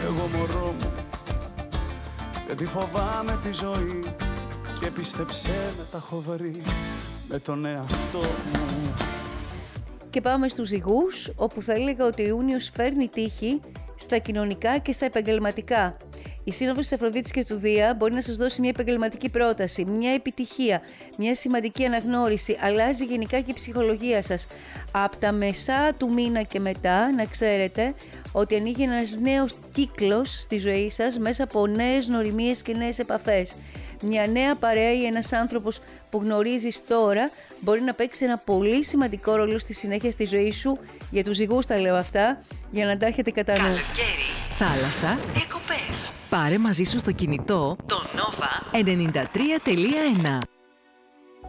εγώ μωρό μου, γιατί φοβάμαι τη ζωή και πίστεψέ με τα έχω βρει με τον εαυτό μου. Και πάμε στους ζυγούς, όπου θα έλεγα ότι ο Ιούνιος φέρνει τύχη στα κοινωνικά και στα επαγγελματικά. Η σύνοδος της Αφροδίτης και του Δία μπορεί να σας δώσει μια επαγγελματική πρόταση, μια επιτυχία, μια σημαντική αναγνώριση. Αλλάζει γενικά και η ψυχολογία σας. Από τα μεσά του μήνα και μετά, να ξέρετε ότι ανοίγει ένας νέος κύκλος στη ζωή σας μέσα από νέες γνωριμίες και νέες επαφές. Μια νέα παρέα ή ένας άνθρωπος που γνωρίζεις τώρα μπορεί να παίξει ένα πολύ σημαντικό ρόλο στη συνέχεια στη ζωή σου. Για τους ζυγούς τα λέω αυτά, για να τα έχετε κατά νου. Καλοκαίρι, θάλασσα, διακοπές. Πάρε μαζί σου στο κινητό το Nova 93.1.